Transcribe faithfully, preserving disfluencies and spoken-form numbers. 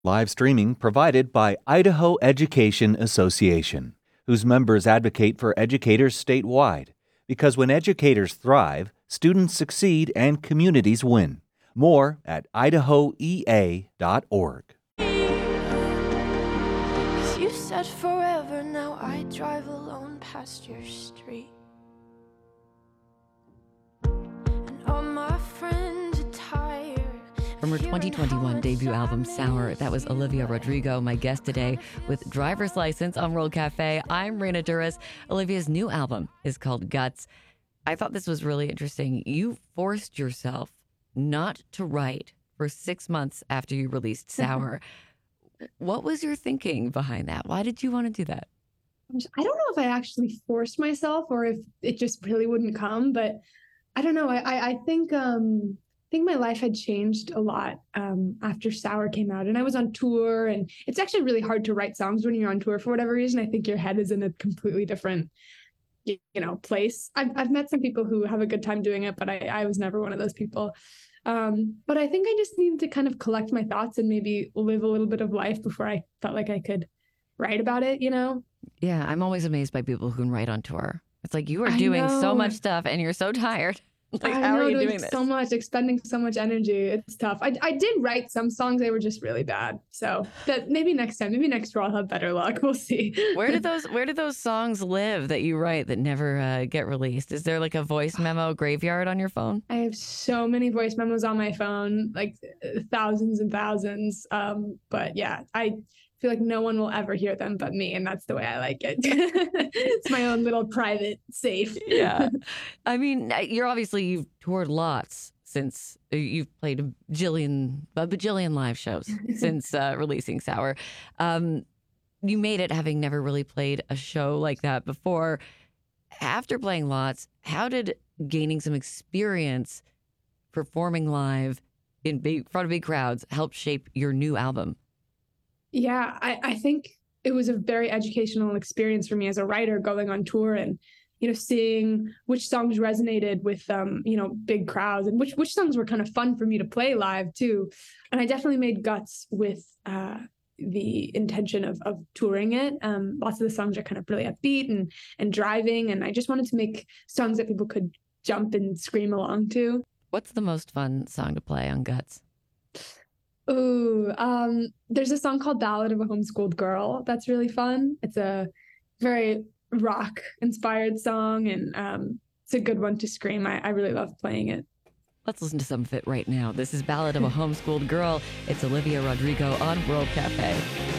Live streaming provided by Idaho Education Association, whose members advocate for educators statewide. Because when educators thrive, students succeed and communities win. More at idaho e a dot org. You said forever, now I drive alone past your street. And all my friends are tired. From her twenty twenty-one debut album, Sour, that was Olivia Rodrigo, my guest today with Driver's License on World Cafe. I'm Raina Duras. Olivia's new album is called Guts. I thought this was really interesting. You forced yourself not to write for six months after you released Sour. What was your thinking behind that? Why did you want to do that? I don't know if I actually forced myself or if it just really wouldn't come, but I don't know. I I, I think um, I think my life had changed a lot um, after Sour came out, and I was on tour, and it's actually really hard to write songs when you're on tour for whatever reason. I think your head is in a completely different, you know, place. I've I've met some people who have a good time doing it, but I I was never one of those people. Um, but I think I just needed to kind of collect my thoughts and maybe live a little bit of life before I felt like I could write about it, you know? Yeah, I'm always amazed by people who can write on tour. It's like you are doing so much stuff and you're so tired. Like, I how know, are you doing doing this? so much, expending so much energy. It's tough. I, I did write some songs. They were just really bad. So that maybe next time, maybe next tour I'll have better luck. We'll see. Where did those Where did those songs live that you write that never uh, get released? Is there like a voice memo graveyard on your phone? I have so many voice memos on my phone, like thousands and thousands. Um, but yeah, I feel like no one will ever hear them but me, and that's the way I like it. It's my own little private safe. Yeah. I mean, you're obviously, you've toured lots since uh, you've played a bajillion, a bajillion live shows since uh, releasing Sour. Um, you made it having never really played a show like that before. After playing lots, how did gaining some experience performing live in big, front of big crowds help shape your new album? Yeah, I, I think it was a very educational experience for me as a writer, going on tour and, you know, seeing which songs resonated with, um, you know, big crowds, and which which songs were kind of fun for me to play live too. And I definitely made Guts with uh, the intention of of touring it. Um, lots of the songs are kind of really upbeat and and driving, and I just wanted to make songs that people could jump and scream along to. What's the most fun song to play on Guts? Ooh, um, there's a song called Ballad of a Homeschooled Girl that's really fun. It's a very rock-inspired song, and um, it's a good one to scream. I, I really love playing it. Let's listen to some of it right now. This is Ballad of a Homeschooled Girl. It's Olivia Rodrigo on World Cafe.